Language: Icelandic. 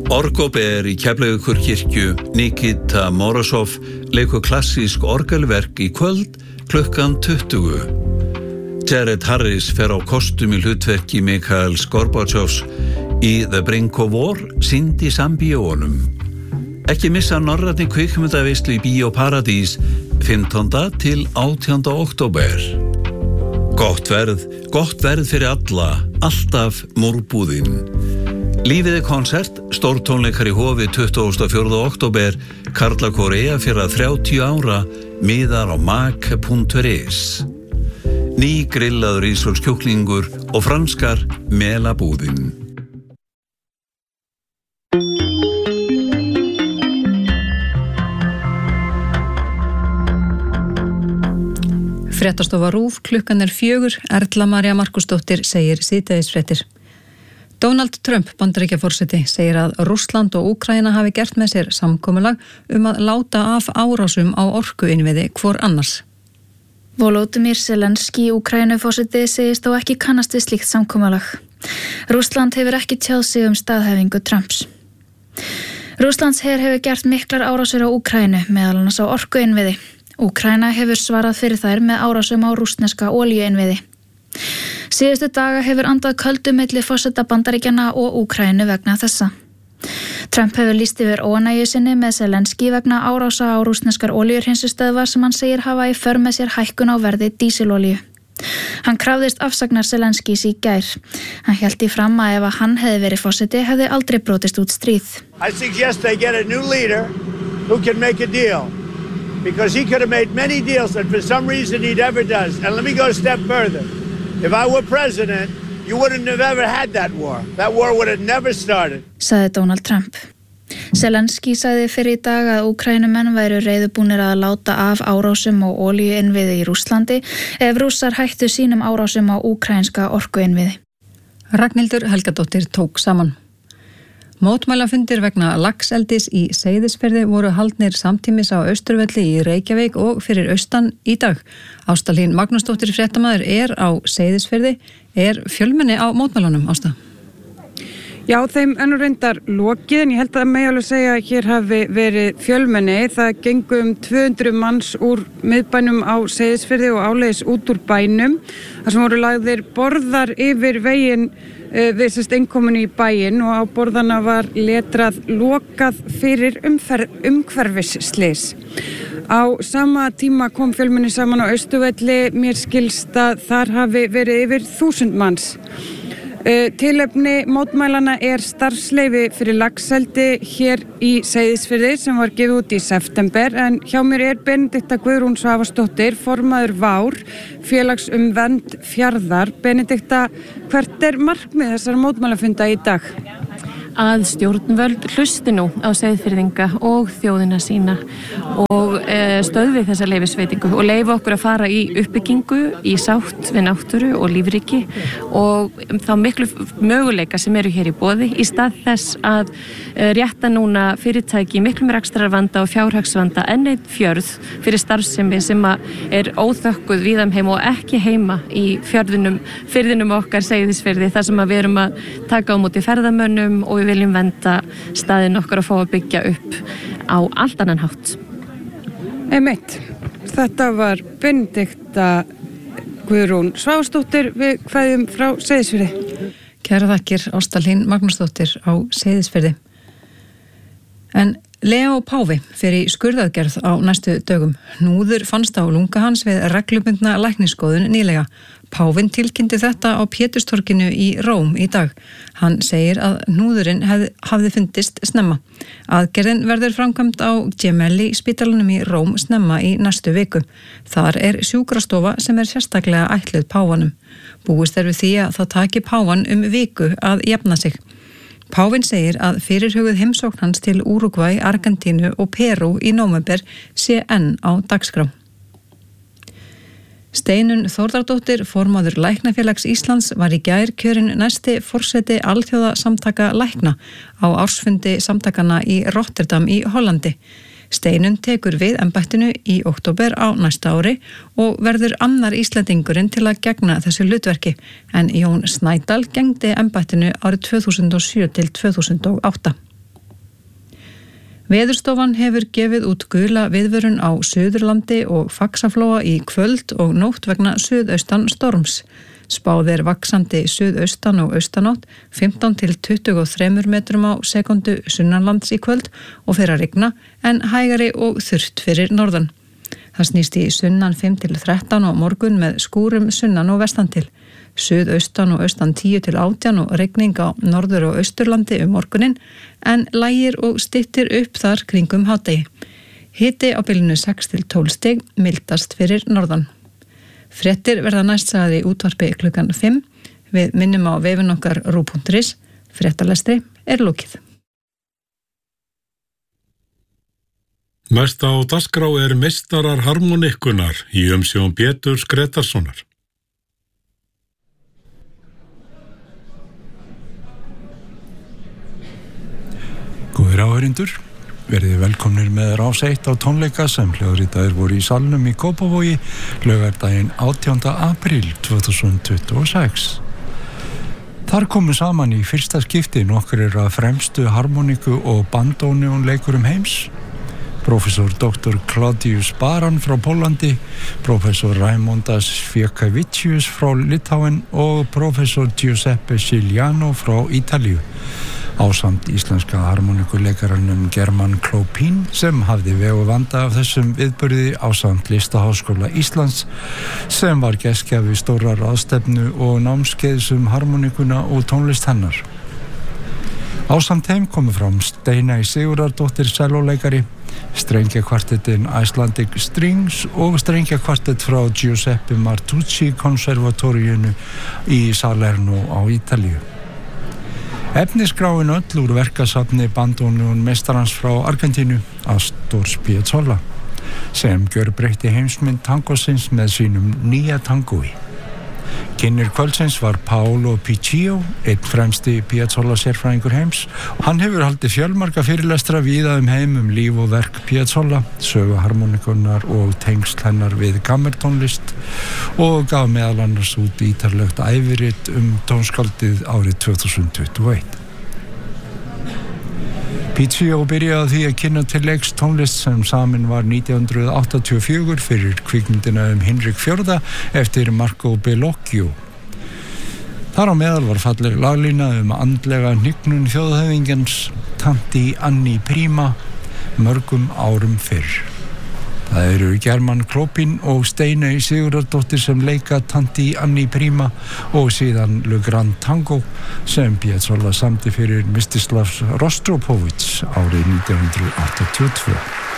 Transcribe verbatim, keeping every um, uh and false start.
Orgober í Keflavíkurkirkju, Nikita Morozov leikur klassísk orgelverk í kvöld klukkan tuttugu. Jared Harris fer á kostum í hlutverki Mikhails Gorbatsjovs í The Brink of War, sýnd í sambíóunum. Ekki missa norrænni kvikmyndaveislu í Bíó Paradís fimmtánda til átjánda október. Gott verð, gott verð fyrir alla, alltaf Múrbúðin. Lífið er konsert, stórtónleikar í Hofi tuttugasta og fjórða október, Karla Korea fyrir að þrjátíu ára, miðar á mak punktur is. Ný grillaður ísraelsk kjúklingur og franskar melabúðin. Fréttastofa RÚV, klukkan er fjögur, Erla María Markusdóttir segir síðdegisfréttir. Donald Trump, Bandaríkjaforseti, segir að Rússland og Úkraína hafi gert með sér samkomulag um að láta af árásum á orkuinnviði hvor annars. Volodymyr Zelenski, Úkraínuforseti, segist þó ekki kannast við slíkt samkomulag. Rússland hefur ekki tjáð sig um staðhæfingu Trumps. Rússlands her hefur gert miklar árásir á Úkraínu, meðal annars á orkuinnviði. Úkraína hefur svarað fyrir þær með árásum á rússneska olíuinnviði. Síðustu daga hefur andað köldu milli forseta Bandaríkjanna og Úkraínu vegna þessa. Trump hefur lýst yfir óánægju sinni með Zelenski vegna árása á rússneskar olíuhreinsustöðvar sem hann segir hafa í för með sér hækkun á verði dísilolíu. Hann krafðist afsagnar Zelenskis í gær. Hann hélt í fram að ef hann hefði verið forseti hefði aldrei brotist út stríð. I suggest they get a new leader who can make a deal. Because he could have made many deals that for some reason he never does. And let me go a step further. If I were president, you wouldn't have ever had that war. That war would have never started. Sagði Donald Trump. Zelenski sagði fyrir í dag að Úkraínumenn væru reiðubúnir að láta af árásum og olíuinnviði í Rússlandi ef Rússar hættu sínum árásum á úkraínska orkuinnviði. Ragnhildur Helgadóttir tók saman. Mótmælafundir vegna laxeldis í Seyðisfirði voru haldnir samtímis á Austurvelli í Reykjavík og fyrir austan í dag. Ásta Hlín Magnúsdóttir fréttamaður er á Seyðisfirði. Er fjölmenni á mótmælunum, Ásta? Já, þeim ennur reyndar lokið, en ég held að megi alveg segja að hér hafi verið fjölmenni. Það gengu um tvö hundruð manns úr miðbænum á Seyðisfirði og áleiðis út úr bænum. Það sem voru lagðir borðar yfir veginn við sérst innkomin í bæinn og á borðana var letrað lokað fyrir umferð, umhverfisslys. Á sama tíma kom fjölmenni saman á Austurvelli, mér skilst að þar hafi verið yfir þúsund manns. Tilefni mótmælana er starfsleyfi fyrir laxeldi hér í Seyðisfirði sem var gefið út í september, en hjá mér er Benedikta Guðrún Svavarsdóttir, formaður VÁR, félags um vernd Fjarðar. Benedikta, hvert er markmið þessara mótmælafunda í dag? Að stjórnvöld hlusti nú á Seyðfirðinga og þjóðina sína og e, stöðvi þessa leyfisveitingu og leyfa okkur að fara í uppbyggingu, í sátt við náttúru og lífríki og þá miklu möguleika sem eru hér í boði í stað þess að e, rétta núna fyrirtæki miklum rekstrarvanda og fjárhagsvanda enn einn fjörð fyrir starfsemi sem er óþökkuð víðam heim og ekki heima í fjörðunum, firðinum okkar Seyðisfirði þar sem að við erum að taka á móti ferðamönnum og við viljum venda staðinn okkar að fá að byggja upp á allt annan hátt. Einmitt. Þetta var Benedikta Guðrún Svavarsdóttir, við kveðjum frá Seyðisfirði. Kæra þakkir, Ásta Hlín Magnúsdóttir á Seyðisfirði. En Leo Páfi fer í skurðaðgerð á næstu dögum. Hnúður fannst á lunga hans við reglubundna læknisskoðun nýlega. Páfinn tilkynnti þetta á Péturstorginu í Róm í dag. Hann segir að hnúðurinn hef, hafði fundist snemma. Aðgerðin verður framkvæmd á Gemelli spítalanum í Róm snemma í næstu viku. Þar er sjúkrastofa sem er sérstaklega ætluð páfanum. Búist er við því að það taki páfan um viku að jafna sig. Páfinn segir að fyrirhuguð heimsókn hans til Úrúgvæ, Argentínu og Perú í nóvember sé enn á dagskrá. Steinunn Þórðardóttir, formaður Læknafélags Íslands, var í gær kjörin næsti forseti alþjóðasamtaka lækna á ársfundi samtakanna í Rotterdam í Hollandi. Steinunn tekur við embættinu í október á næsta ári og verður annar Íslendingurinn til að gegna þessu hlutverki, en Jón Snædal gegndi embættinu árið tvö þúsund og sjö til tvö þúsund og átta. Veðurstofan hefur gefið út gula viðvörun á Suðurlandi og Faxaflóa í kvöld og nótt vegna suðaustan storms. Spáð er vaxandi suðaustan og austanátt fimmtán til tuttugu og þrjú metrum á sekundu sunnanlands í kvöld og fer að rigna en hægari og þurrt fyrir norðan. Það snýst í sunnan fimm til þrettán á morgun með skúrum sunnan og vestan til. Suðaustan og austan tíu til átján og rigning á norður og austurlandi um morgunin en lægir og styttir upp þar kringum hádegi. Hiti á bilinu sex til tólf stig mildast fyrir norðan. Fréttir verða næst sagði í útvarpi klukkan fimm. Við minnum á vefinn okkar rú punktur is. Fréttalestri er lokið. Næst á dagskrá er meistarar harmonikkunar í umsjón Péturs Gretarssonar. Góðir áheyrendur, verið velkomnir með Rás eitt á tónleika sem hljóðritaðir voru í salnum í Kópavogi laugardaginn átjánda apríl tvö þúsund tuttugu og sex. Þar komu saman í fyrsta skipti nokkrir af fremstu harmoniku og bandóneonleikurum heims. Prófessor doktor Claudius Baran frá Pólandi, prófessor Raimondas Fiekavicius frá Litáen og prófessor Giuseppe Ciliano frá Ítalíu. Ásamt íslenska harmonikuleikaranum German Klopin sem hafði vegu vanda af þessum viðburði ásamt Listaháskóla Íslands sem var gestgjafi stóra ráðstefnu og námskeiðs um harmonikuna og tónlist hennar. Ásamt þeim komu fram Steiney Sigurðardóttir sellóleikari, strengjakvartettin Icelandic Strings og strengjakvartett frá Giuseppe Martucci konservatóriunu í Salerno á Ítalíu. Efnisskráin öll úr verkasafni bandóneon meistarans frá Argentínu, Astor Piazzolla, sem gjörbreytti heimsmynd tangosins með sínum nýja tangói. Kynnir kvöldsins var Paolo Piccio, einn fremsti Piazzolla sérfræðingur heims. Hann hefur haldið fjölmarga fyrirlestra víða um heim um líf og verk Piazzolla, sögu harmonikunar og tengsl hennar við kammertónlist og gaf meðal annars út ítarlegt ævirit um tónskáldið árið tvö þúsund tuttugu og eitt. Piccio byrjaði því að kynna til leiks tónlist sem samin var nítján hundruð áttatíu og fjögur fyrir kvikmyndina um Hinrik fjórða eftir Marco Bellocchio. Þar á meðal var falleg laglína um andlega hnignun þjóðhöfðingjans Tanti Anni Prima mörgum árum fyrr. Það eru German Klopin og Steiney Sigurðardóttir sem leika Tanti Anni Prima og síðan Le Grand Tango sem Piazzolla samdi fyrir Mstislavs Rostropovich árið nítján hundruð áttatíu og tvö.